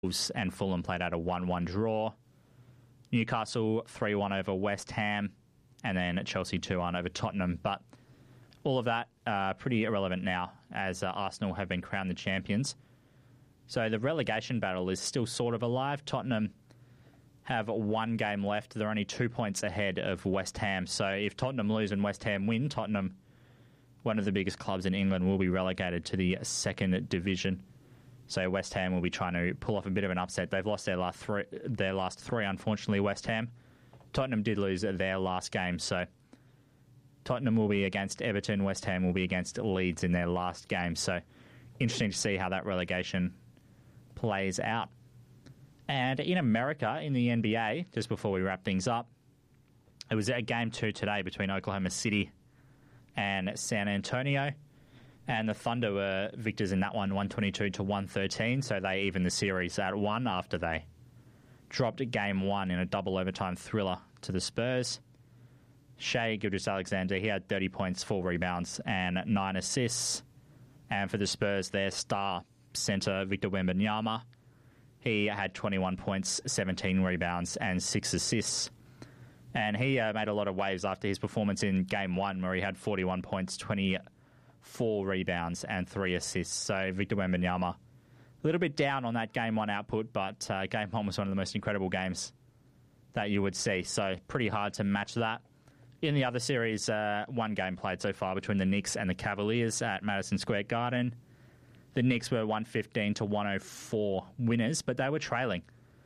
and Fulham played out a 1-1 draw. Newcastle 3-1 over West Ham, and then Chelsea 2-1 over Tottenham. But all of that pretty irrelevant now, as Arsenal have been crowned the champions. So the relegation battle is still sort of alive. Tottenham have one game left. They're only 2 points ahead of West Ham. So if Tottenham lose and West Ham win, Tottenham, one of the biggest clubs in England, will be relegated to the second division. So West Ham will be trying to pull off a bit of an upset. They've lost their last three, unfortunately, West Ham. Tottenham did lose their last game, so Tottenham will be against Everton, West Ham will be against Leeds in their last game. So interesting to see how that relegation plays out. And in America, in the NBA, just before we wrap things up, it was a game 2 today between Oklahoma City and San Antonio. And the Thunder were victors in that one, 122-113. So they evened the series at 1 after they dropped game 1 in a double overtime thriller to the Spurs. Shai Gilgeous-Alexander, he had 30 points, 4 rebounds, and 9 assists. And for the Spurs, their star centre, Victor Wembanyama, he had 21 points, 17 rebounds, and 6 assists. And he made a lot of waves after his performance in game 1, where he had 41 points, 24 rebounds, and 3 assists. So Victor Wembanyama, a little bit down on that game 1 output, but game 1 was one of the most incredible games that you would see. So pretty hard to match that. In the other series, one game played so far between the Knicks and the Cavaliers at Madison Square Garden. The Knicks were 115-104 winners, but they were trailing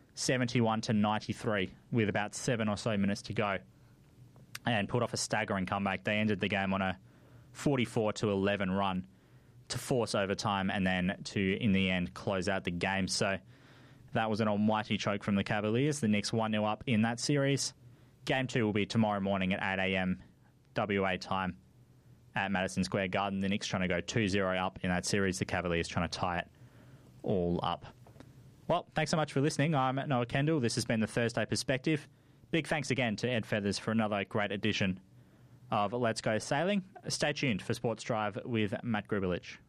71-93 with about 7 or so minutes to go and put off a staggering comeback. They ended the game on a 44-11 run to force overtime and then to, in the end, close out the game. So that was an almighty choke from the Cavaliers. The Knicks 1-0 up in that series. Game 2 will be tomorrow morning at 8 a.m. WA time at Madison Square Garden. The Knicks trying to go 2-0 up in that series. The Cavaliers trying to tie it all up. Well, thanks so much for listening. I'm Noah Kendall. This has been the Thursday Perspective. Big thanks again to Ed Feathers for another great edition of Let's Go Sailing. Stay tuned for Sports Drive with Matt Grubelich.